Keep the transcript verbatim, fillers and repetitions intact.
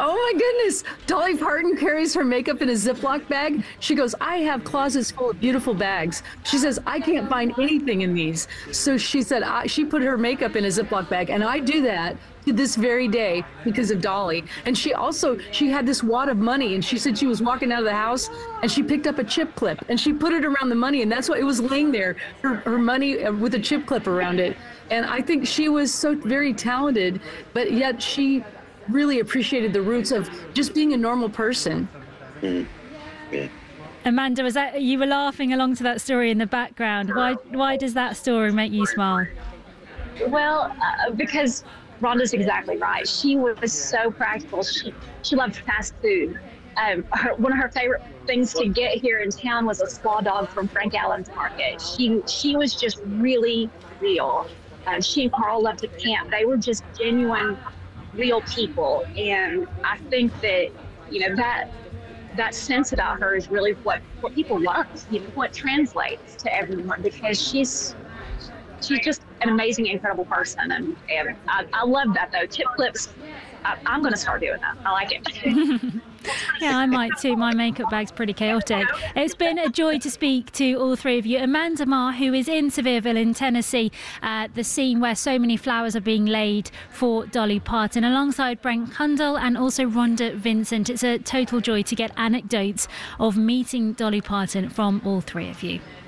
Oh my goodness. Dolly Parton carries her makeup in a Ziploc bag. She goes, I have closets full of beautiful bags. She says, I can't find anything in these. So she said, I, she put her makeup in a Ziploc bag. And I do that to this very day because of Dolly. And she also, she had this wad of money, and she said she was walking out of the house and she picked up a chip clip and she put it around the money. And that's why it was laying there, her, her money with a chip clip around it. And I think she was so very talented, but yet she really appreciated the roots of just being a normal person. Mm. Yeah. Amanda, was that you were laughing along to that story in the background? Why why does that story make you smile? Well, uh, because Rhonda's exactly right. She was so practical. She she loved fast food. Um, her, one of her favorite things to get here in town was a squaw dog from Frank Allen's Market. She she was just really real. Uh, she and Carl loved to camp. They were just genuine, real people, and I think that you know that that sense about her is really what what people love. You know, what translates to everyone, because she's she's just an amazing, incredible person, and, and I, I love that though. Chip clips, I, I'm going to start doing that. I like it. Yeah, I might too. My makeup bag's pretty chaotic. It's been a joy to speak to all three of you. Amanda Marr, who is in Sevierville in Tennessee, uh, the scene where so many flowers are being laid for Dolly Parton, alongside Brent Cundall and also Rhonda Vincent. It's a total joy to get anecdotes of meeting Dolly Parton from all three of you.